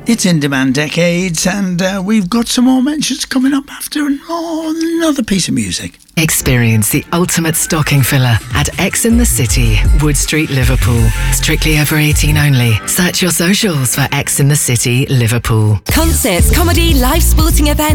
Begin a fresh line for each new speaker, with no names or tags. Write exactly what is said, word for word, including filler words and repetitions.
It's In Demand Decades, and uh, we've got some more mentions coming up after oh, another piece of music.
Experience the ultimate stocking filler at X in the City, Wood Street, Liverpool. Strictly over eighteen only. Search your socials for X in the City, Liverpool.
Concerts, comedy, live sporting events.